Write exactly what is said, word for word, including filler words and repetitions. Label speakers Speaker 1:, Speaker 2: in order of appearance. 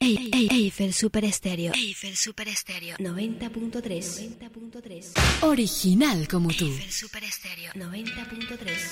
Speaker 1: Ey- Ey- Eiffel Super Estéreo. Eiffel Super Estéreo noventa punto tres. Original como tú. Eiffel Super Estéreo noventa punto tres.